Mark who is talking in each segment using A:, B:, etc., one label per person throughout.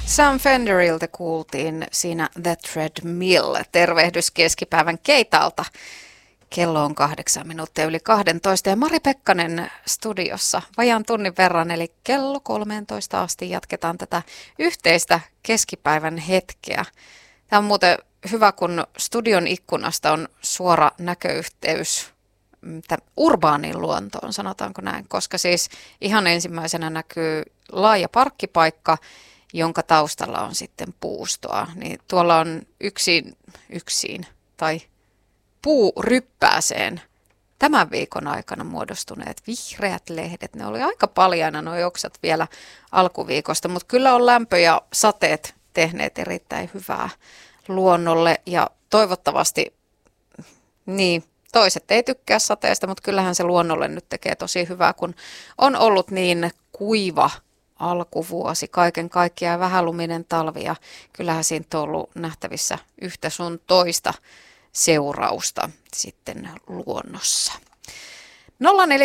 A: Sam Fenderiltä kuultiin siinä The Treadmill. Tervehdys keskipäivän Keitalta. Kello on 8 minuuttia yli 12 ja Mari Pekkanen studiossa vajaan tunnin verran, eli kello 13 asti jatketaan tätä yhteistä keskipäivän hetkeä. Tämä on muuten hyvä, kun studion ikkunasta on suora näköyhteys urbaaniin luontoon, sanotaanko näin, koska siis ihan ensimmäisenä näkyy laaja parkkipaikka, jonka taustalla on sitten puustoa. Niin tuolla on yksin tai puuryppääseen tämän viikon aikana muodostuneet vihreät lehdet. Ne oli aika paljaina nuo oksat vielä alkuviikosta, mutta kyllä on lämpö ja sateet tehneet erittäin hyvää luonnolle ja toivottavasti, niin toiset ei tykkää sateesta, mutta kyllähän se luonnolle nyt tekee tosi hyvää, kun on ollut niin kuiva alkuvuosi, kaiken kaikkiaan vähäluminen talvi ja kyllähän siitä on ollut nähtävissä yhtä sun toista seurausta sitten luonnossa. 0406195939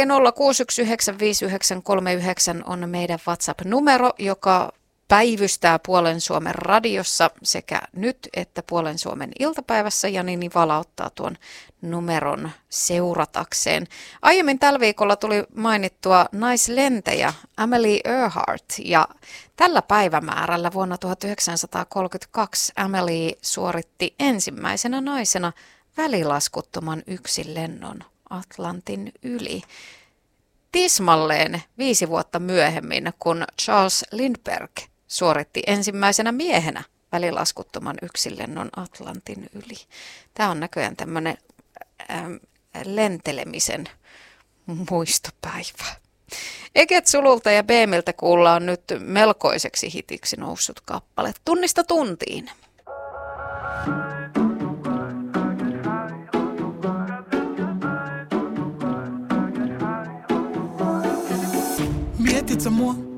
A: on meidän WhatsApp-numero, joka päivystää Puolen Suomen radiossa sekä nyt että Puolen Suomen iltapäivässä ja Nini valauttaa tuon numeron seuratakseen. Aiemmin tällä viikolla tuli mainittua naislentäjä Amelie Earhart ja tällä päivämäärällä vuonna 1932 Amelie suoritti ensimmäisenä naisena välilaskuttoman yksinlennon Atlantin yli. Tismalleen 5 vuotta myöhemmin, kun Charles Lindbergh suoritti ensimmäisenä miehenä välilaskuttoman yksinlennon Atlantin yli. Tämä on näköjään tämmöinen lentelemisen muistopäivä. Eget Sululta ja Beemiltä kuullaan nyt melkoiseksi hitiksi noussut kappale Tunnista tuntiin.
B: Mietit sä mua?